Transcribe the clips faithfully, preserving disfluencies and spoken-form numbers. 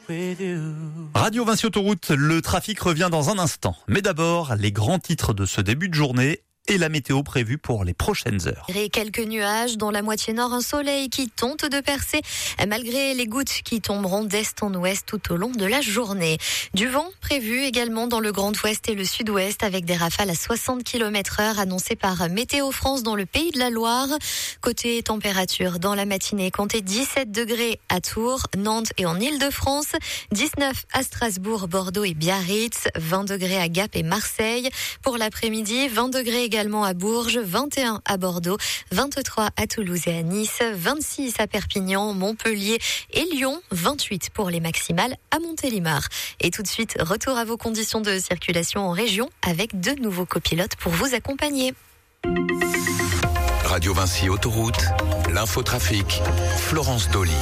Radio Vinci Autoroute, le trafic revient dans un instant. Mais d'abord, les grands titres de ce début de journée et la météo prévue pour les prochaines heures. Et quelques nuages, dans la moitié nord, un soleil qui tente de percer, malgré les gouttes qui tomberont d'est en ouest tout au long de la journée. Du vent prévu également dans le Grand Ouest et le Sud-Ouest, avec des rafales à soixante kilomètres heure annoncées par Météo France dans le Pays de la Loire. Côté température, dans la matinée, comptez dix-sept degrés à Tours, Nantes et en Île-de-France, dix-neuf à Strasbourg, Bordeaux et Biarritz, vingt degrés à Gap et Marseille. Pour l'après-midi, vingt degrés également à Bourges, vingt et un à Bordeaux, vingt-trois à Toulouse et à Nice, vingt-six à Perpignan, Montpellier et Lyon, vingt-huit pour les maximales à Montélimar. Et tout de suite, retour à vos conditions de circulation en région avec deux nouveaux copilotes pour vous accompagner. Radio Vinci Autoroute, l'infotrafic, Florence Dolly.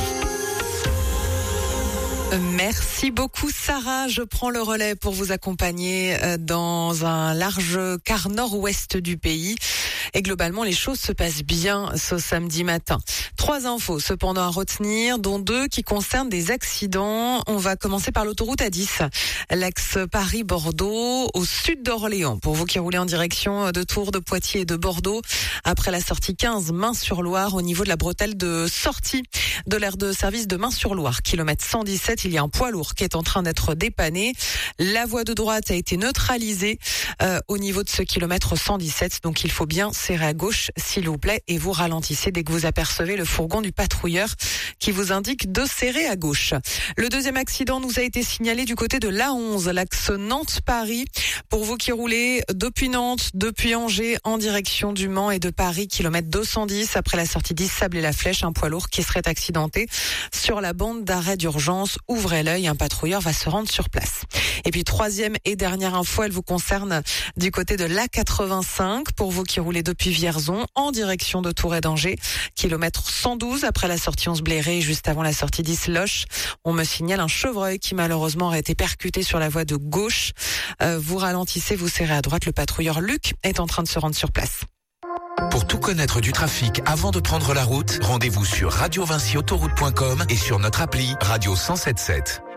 Merci beaucoup Sarah, je prends le relais pour vous accompagner dans un large quart nord-ouest du pays. Et globalement, les choses se passent bien ce samedi matin. Trois infos cependant à retenir, dont deux qui concernent des accidents. On va commencer par l'autoroute A dix, l'axe Paris-Bordeaux, au sud d'Orléans. Pour vous qui roulez en direction de Tours, de Poitiers et de Bordeaux, après la sortie quinze, Main-sur-Loire, au niveau de la bretelle de sortie de l'aire de service de Main-sur-Loire, kilomètre cent dix-sept, il y a un poids lourd qui est en train d'être dépanné. La voie de droite a été neutralisée euh, au niveau de ce kilomètre cent dix-sept, donc il faut bien serrez à gauche s'il vous plaît et vous ralentissez dès que vous apercevez le fourgon du patrouilleur qui vous indique de serrer à gauche. Le deuxième accident nous a été signalé du côté de l'A onze, l'axe Nantes-Paris. Pour vous qui roulez depuis Nantes, depuis Angers en direction du Mans et de Paris, kilomètre deux cent dix, après la sortie dix Sable et la Flèche, un poids lourd qui serait accidenté sur la bande d'arrêt d'urgence. Ouvrez l'œil, un patrouilleur va se rendre sur place. Et puis troisième et dernière info, elle vous concerne du côté de l'A quatre-vingt-cinq. Pour vous qui roulez depuis Vierzon en direction de Tours et d'Angers, kilomètre cent douze après la sortie onze Bléré, juste avant la sortie dix Loche, on me signale un chevreuil qui malheureusement aurait été percuté sur la voie de gauche. Euh, vous ralentissez, vous serrez à droite, le patrouilleur Luc est en train de se rendre sur place. Pour tout connaître du trafic avant de prendre la route, rendez-vous sur radio vinci autoroute point com et sur notre appli Radio cent soixante-dix-sept.